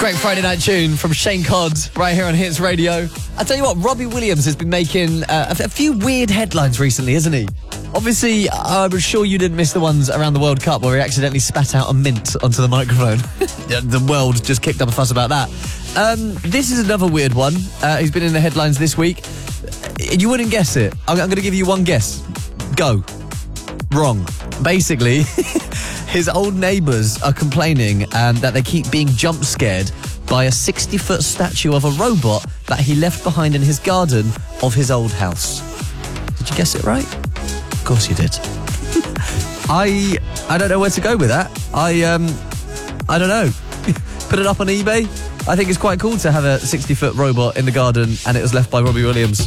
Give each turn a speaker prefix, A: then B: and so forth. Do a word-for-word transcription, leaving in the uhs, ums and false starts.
A: Great Friday night tune from Shane Codd right here on Hits Radio. I tell you what, Robbie Williams has been making uh, a, a few weird headlines recently, hasn't he? Obviously, I'm sure you didn't miss the ones around the World Cup where he accidentally spat out a mint onto the microphone. The world just kicked up a fuss about that. Um, this is another weird one. Uh, he's been in the headlines this week. You wouldn't guess it. I'm, I'm going to give you one guess. Go. Wrong. Basically, his old neighbours are complaining um, that they keep being jump scared by a sixty-foot statue of a robot that he left behind in his garden of his old house. Did you guess it right? Of course you did. I I don't know where to go with that. I um I don't know. Put it up on eBay. I think it's quite cool to have a sixty-foot robot in the garden and it was left by Robbie Williams.